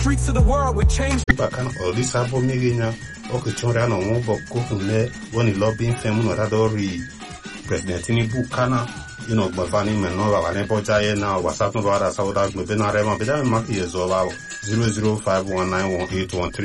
streets of the world would change. Bakana olisa bo miginya okichora no ngo kokune woni lobbying femu no radori president Tinubu kana gbafani menno ba ne bojaye na WhatsApp no ra sauda gbe na rema be da maki yezo ba 0051918113